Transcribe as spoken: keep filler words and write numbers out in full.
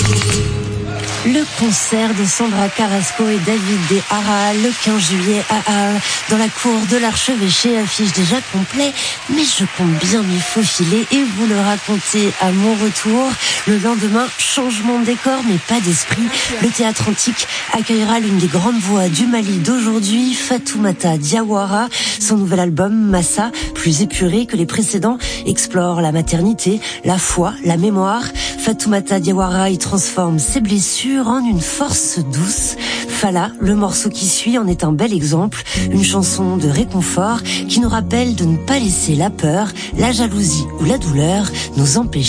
Le concert de Sandra Carrasco et David De Hara le quinze juillet à Arles, dans la cour de l'Archevêché, affiche déjà complet, mais je compte bien m'y faufiler et vous le raconter à mon retour. Le lendemain, changement de décor, mais pas d'esprit. Le théâtre antique accueillera l'une des grandes voix du Mali d'aujourd'hui, Fatoumata Diawara. Son nouvel album, Massa, plus épuré que les précédents, explore la maternité, la foi, la mémoire. Fatoumata Diawara y transforme ses blessures en une force douce. Fala, le morceau qui suit, en est un bel exemple. Une chanson de réconfort qui nous rappelle de ne pas laisser la peur, la jalousie ou la douleur nous empêcher